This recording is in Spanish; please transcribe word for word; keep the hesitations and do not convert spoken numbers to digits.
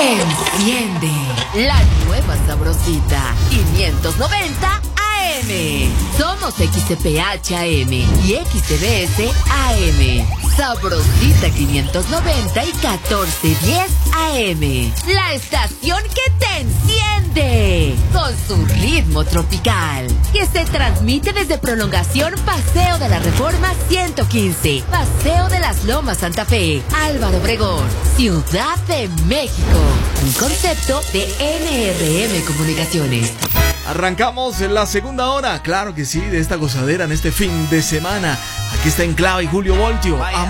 Enciende la nueva sabrosita quinientos noventa A M. Somos X T P H A M y X T B S A M. Sabrosita quinientos noventa y catorce diez A M. La estación que te enciende con su ritmo tropical, que se transmite desde Prolongación Paseo de la Reforma ciento quince, Paseo de las Lomas Santa Fe, Álvaro Obregón, Ciudad de México. Un concepto de N R M Comunicaciones. Arrancamos en la segunda hora, claro que sí, de esta gozadera en este fin de semana. Aquí está Enclave y Julio Voltio.